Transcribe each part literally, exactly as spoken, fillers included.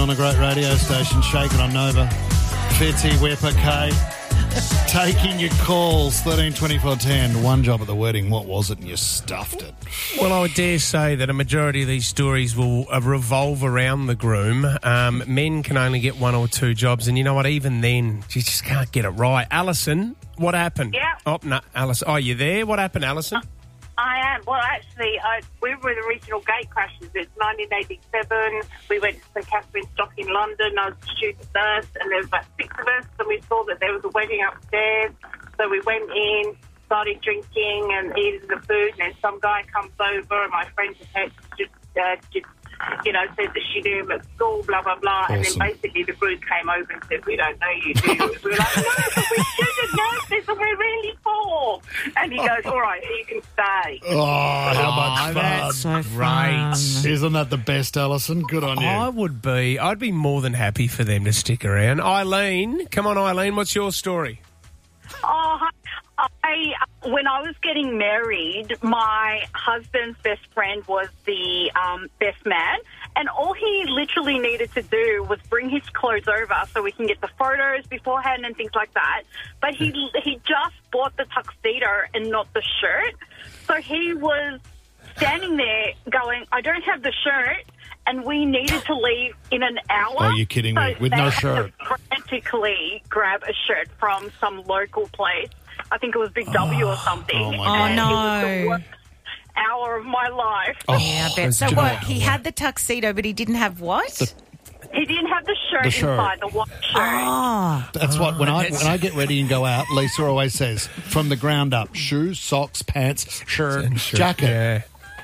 on a great radio station, Shake It on Nova. Fitzy, Whipper, Kate. Taking your calls, thirteen twenty-four ten. One job at the wedding, what was it? And you stuffed it. Well, I would dare say that a majority of these stories will uh, revolve around the groom. Um, men can only get one or two jobs, and you know what? Even then, you just can't get it right. Alison, what happened? Yeah. Oh, no, Alison. Oh, you there? What happened, Alison? I am. Well, actually, I, we were the original gate crashers. It's nineteen eighty-seven. We went to St Catherine's Dock in London. I was a student nurse, and there was about six of us, and we saw that there was a wedding upstairs. So we went in, started drinking and eating the food, and then some guy comes over, and my friend just, just, uh, just you know, said that she knew him at school, blah, blah, blah. Awesome. And then basically the group came over and said, we don't know you, do you? We were like, no, but we student nurses, and we're really poor. And he goes, all right, you can stay. Oh, how much fun. That's so Right. fun. Isn't that the best, Alison? Good on you. I would be. I'd be more than happy for them to stick around. Eileen, come on, Eileen, what's your story? Oh, I, when I was getting married, my husband's best friend was the um, best man, and all he literally needed to do was bring his clothes over so we can get the photos beforehand and things like that. But he he just bought the tuxedo and not the shirt, so he was standing there going, I don't have the shirt, and we needed to leave in an hour. Oh, you're kidding me. So With they no had shirt. to frantically grab a shirt from some local place. I think it was Big W or something. oh, my and God. It was the worst hour of my life. Oh, Yeah, I bet. it's So just- what? He had the tuxedo, but he didn't have what? He didn't have the shirt, The shirt. inside, the white shirt. Oh, That's what, when I when I get ready and go out, Lisa always says, from the ground up, shoes, socks, pants, shirt, And shirt, jacket. Yeah.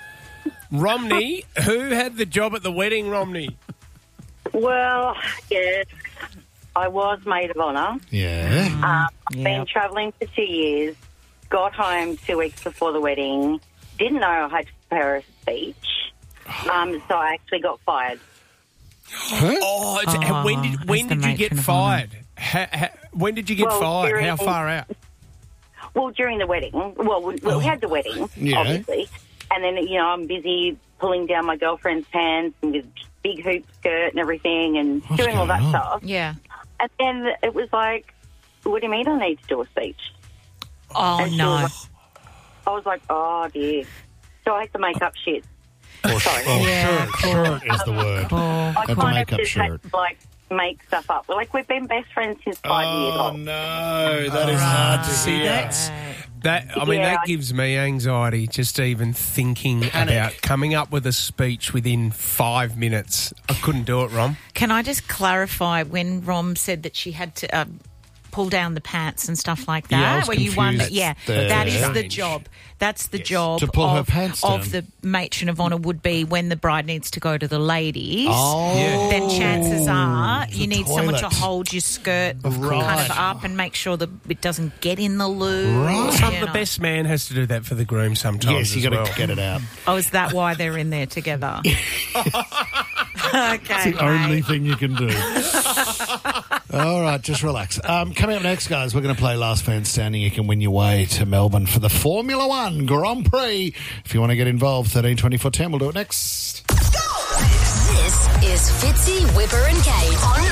Romney, who had the job at the wedding, Romney? Well, yes, I was maid of honour. Yeah. Um, I've Yeah. been travelling for two years, got home two weeks before the wedding, didn't know I had to prepare a speech, um, so I actually got fired. Huh? Oh, it's, Oh, when did when as the did you get matron of honour. fired? Ha, ha, when did you get Well, fired? during- How far out? Well, during the wedding, well, we, well, we had the wedding, Yeah. obviously, and then, you know, I'm busy pulling down my girlfriend's pants and with big hoop skirt and everything and What's doing all that going on? stuff. yeah. And then it was like, what do you mean I need to do a speech? Oh, And she no. was like- I was like, oh, dear. So I had to make up shit. Or Sorry. oh, Yeah, shirt. Shirt is the word. Oh, I Had to kind make of up just shirt. had to, like, make stuff up. Like, we've been best friends since five years Oh, old. no. That is hard to See, hear. that's that. I mean, Yeah, that I- gives me anxiety just even thinking about coming up with a speech within five minutes. I couldn't do it, Rom. Can I just clarify when Rom said that she had to um, pull down the pants and stuff like that? Yeah, I was where you won, confused yeah, there. that is the Change. job. That's the job To pull her of, pants of down. the matron of honour would be when the bride needs to go to the ladies. Oh. Yeah. Then chances are The you need someone to toilet. hold your skirt Of kind course. of up and make sure that it doesn't get in the loo. Right. Some, you the know. best man has to do that for the groom sometimes. Yes, you as got to well. get it out. Oh, is that why they're in there together? Okay, It's the only mate. thing you can do. All right, just relax. Um, coming up next, guys, we're going to play Last Man Standing. You can win your way to Melbourne for the Formula One Grand Prix. If you want to get involved, thirteen twenty-four ten, we'll do it next. This is Fitzy, Whipper and Kate on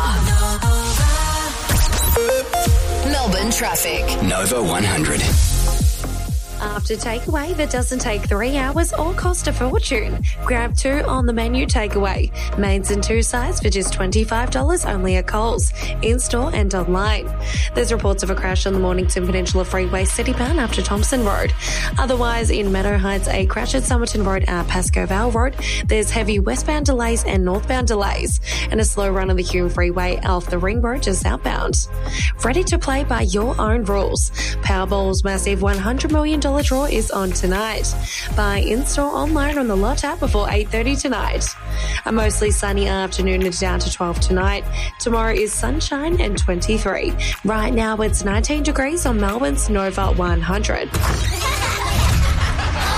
Nova. Melbourne traffic. Nova one hundred. After takeaway that doesn't take three hours or cost a fortune. Grab two on the menu takeaway. Mains in two size for just twenty-five dollars only at Coles. In-store and online. There's reports of a crash on the Mornington Peninsula Freeway citybound after Thompson Road. Otherwise, in Meadow Heights, a crash at Somerton Road at Pascoe Vale Road. There's heavy westbound delays and northbound delays. And a slow run on the Hume Freeway off the Ring Road to southbound. Ready to play by your own rules. Powerball's massive one hundred million dollars draw is on tonight. Buy in-store online on the Lot app before eight thirty tonight. A mostly sunny afternoon and down to twelve tonight. Tomorrow is sunshine and twenty-three. Right now it's nineteen degrees on Melbourne's Nova one hundred.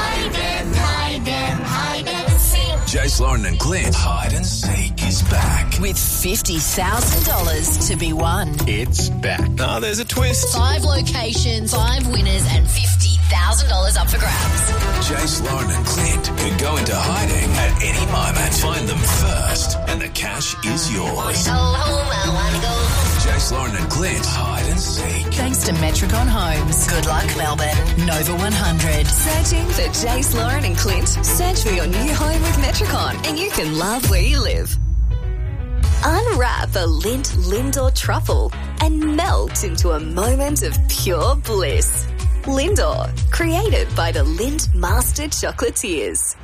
Jace Lauren and Clint. Hide and Seek is back. with fifty thousand dollars to be won. It's back. Oh, there's a twist. Five locations, five winners, and fifty thousand dollars up for grabs. Jace, Lauren and Clint could go into hiding at any moment. Find them first and the cash is yours. Jace, Lauren and Clint, hide and seek. Thanks to Metricon Homes. Good luck, Melbourne. Nova one hundred. Searching for Jace, Lauren and Clint? Search for your new home with Metricon and you can love where you live. Unwrap a Lindt Lindor truffle and melt into a moment of pure bliss. Lindor, created by the Lindt Master Chocolatiers.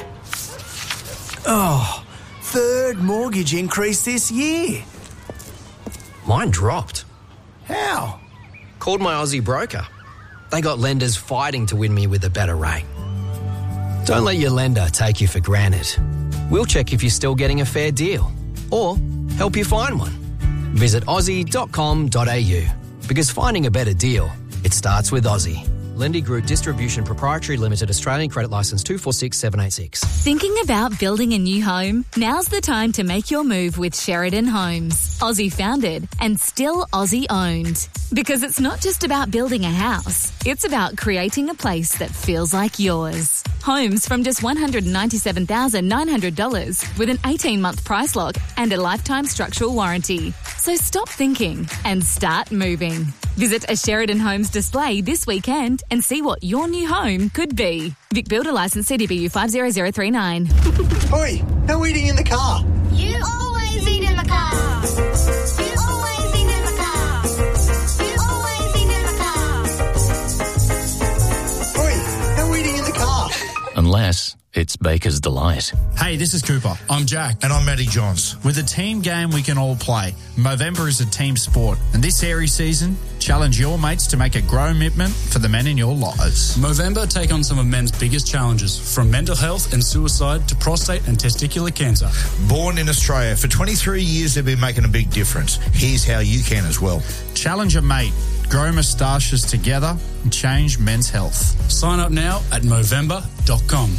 Oh, third mortgage increase this year. Mine dropped. How? Called my Aussie broker. They got lenders fighting to win me with a better rate. Don't let your lender take you for granted. We'll check if you're still getting a fair deal or help you find one. Visit aussie dot com dot a u because finding a better deal, it starts with Aussie. Lendy Group Distribution Proprietary Limited, Australian Credit Licence two four six seven eight six. Thinking about building a new home? Now's the time to make your move with Sheridan Homes. Aussie founded and still Aussie owned. Because it's not just about building a house, it's about creating a place that feels like yours. Homes from just one hundred ninety-seven thousand nine hundred dollars with an eighteen-month price lock and a lifetime structural warranty. So stop thinking and start moving. Visit a Sheridan Homes display this weekend and see what your new home could be. Vic Builder Licence C D B U five zero zero three nine. Oi, no eating in the car. You always eat in the car. You always eat in the car. You always eat in the car. Oi, no eating in the car. Unless it's Baker's Delight. Hey, this is Cooper. I'm Jack. And I'm Matty Johns. With a team game we can all play, Movember is a team sport. And this Aries season, challenge your mates to make a grow commitment for the men in your lives. Movember take on some of men's biggest challenges, from mental health and suicide to prostate and testicular cancer. Born in Australia, for twenty-three years they've been making a big difference. Here's how you can as well. Challenge a mate. Grow moustaches together and change men's health. Sign up now at movember dot com.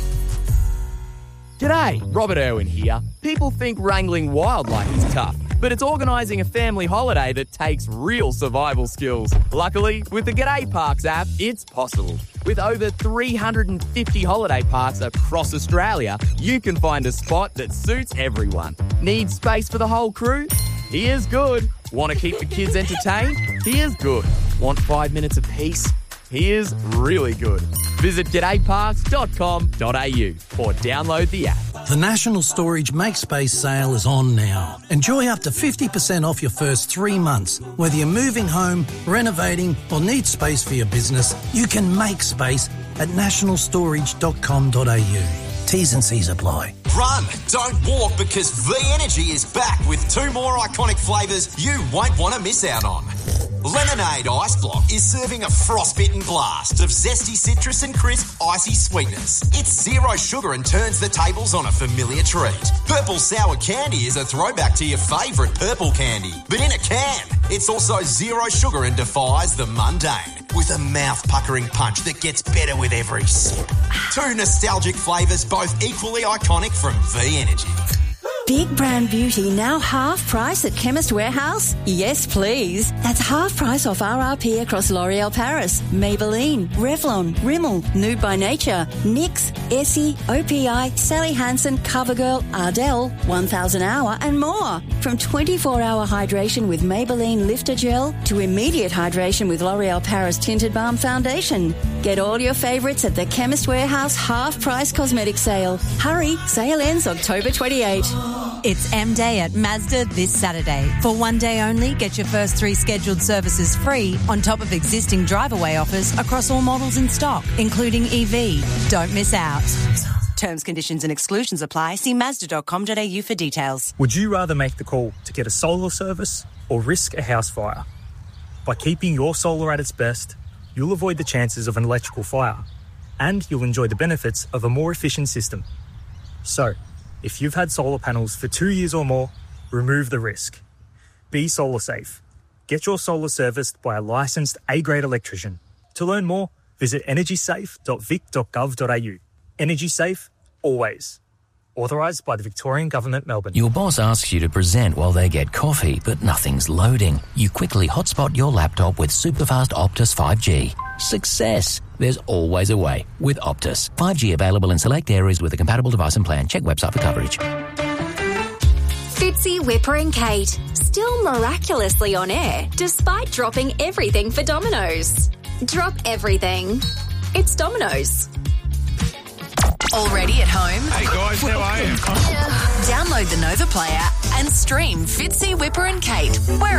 G'day, Robert Irwin here. People think wrangling wildlife is tough, but it's organising a family holiday that takes real survival skills. Luckily, with the G'day Parks app, it's possible. With over three hundred fifty holiday parks across Australia, you can find a spot that suits everyone. Need space for the whole crew? Here's good. Want to keep the kids entertained? Here's good. Want five minutes of peace? Here's really good. Visit g'day parks dot com dot a u or download the app. The National Storage MakeSpace sale is on now. Enjoy up to fifty percent off your first three months. Whether you're moving home, renovating or need space for your business, you can make space at national storage dot com dot a u. T's and C's apply. Run, don't walk, because V Energy is back with two more iconic flavours you won't want to miss out on. Lemonade Ice Block is serving a frostbitten blast of zesty citrus and crisp icy sweetness. It's zero sugar and turns the tables on a familiar treat. Purple Sour Candy is a throwback to your favourite purple candy, but in a can. It's also zero sugar and defies the mundane, with a mouth-puckering punch that gets better with every sip. Two nostalgic flavours, both equally iconic from V Energy. Big brand beauty now half price at Chemist Warehouse? Yes, please. That's half price off R R P across L'Oreal Paris, Maybelline, Revlon, Rimmel, Nude by Nature, N Y X, Essie, O P I, Sally Hansen, CoverGirl, Ardell, one thousand hour and more. From twenty-four hour hydration with Maybelline Lifter Gel to immediate hydration with L'Oreal Paris Tinted Balm Foundation. Get all your favourites at the Chemist Warehouse half price cosmetic sale. Hurry, sale ends October twenty-eighth. It's M-Day at Mazda this Saturday. For one day only, get your first three scheduled services free on top of existing drive-away offers across all models in stock, including E V. Don't miss out. Terms, conditions and exclusions apply. See mazda dot com dot a u for details. Would you rather make the call to get a solar service or risk a house fire? By keeping your solar at its best, you'll avoid the chances of an electrical fire, and you'll enjoy the benefits of a more efficient system. So, if you've had solar panels for two years or more, remove the risk. Be solar safe. Get your solar serviced by a licensed A-grade electrician. To learn more, visit energy safe dot vic dot gov dot a u. Energy safe, always. Authorised by the Victorian Government, Melbourne. Your boss asks you to present while they get coffee, but nothing's loading. You quickly hotspot your laptop with superfast Optus five G. Success! There's always a way with Optus. five G available in select areas with a compatible device and plan. Check website for coverage. Fitzy, Whipper and Kate, still miraculously on air despite dropping everything for Domino's. Drop everything. It's Domino's. Already at home? Hey guys, how are you? Download the Nova Player and stream Fitzy, Whipper and Kate wherever